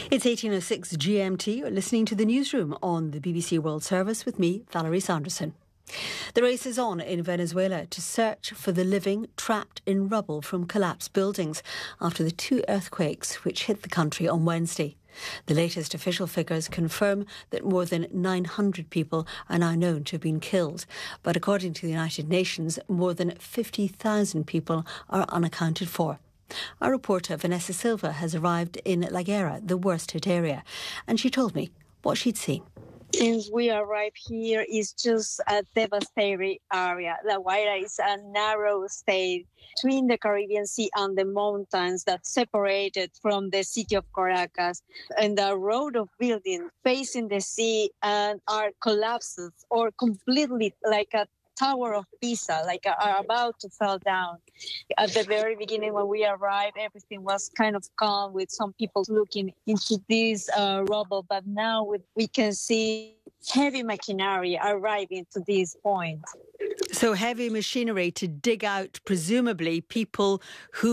It's 18:06 GMT. You're listening to the newsroom on the BBC World Service with me, Valerie Sanderson. The race is on in Venezuela to search for the living trapped in rubble from collapsed buildings after the two earthquakes which hit the country on Wednesday. The latest official figures confirm that more than 900 people are now known to have been killed. But according to the United Nations, more than 50,000 people are unaccounted for. Our reporter Vanessa Silva has arrived in La Guera, the worst hit area, and she told me what she'd seen. Since we arrived here, it's just a devastating area. La Guaira is a narrow state between the Caribbean Sea and the mountains that separated from the city of Caracas. And the road of buildings facing the sea and are collapses or completely like a Tower of Pisa, are about to fall down. At the very beginning when we arrived, everything was kind of calm with some people looking into this rubble. But now we can see heavy machinery arriving to this point. So heavy machinery to dig out, presumably, people who